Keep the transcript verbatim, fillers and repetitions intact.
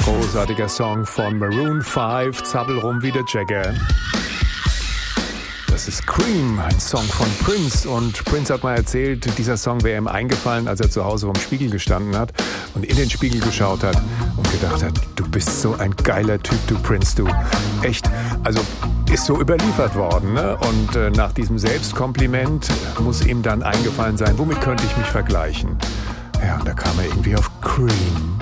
Großartiger Song von Maroon fünf, Zappel rum wie der Jagger. Das ist Cream, ein Song von Prince. Und Prince hat mal erzählt, dieser Song wäre ihm eingefallen, als er zu Hause vorm Spiegel gestanden hat und in den Spiegel geschaut hat und gedacht hat, du bist so ein geiler Typ, du Prince, du. Echt, also ist so überliefert worden. Ne? Und äh, nach diesem Selbstkompliment muss ihm dann eingefallen sein, womit könnte ich mich vergleichen? Ja, und da kam er irgendwie auf Cream.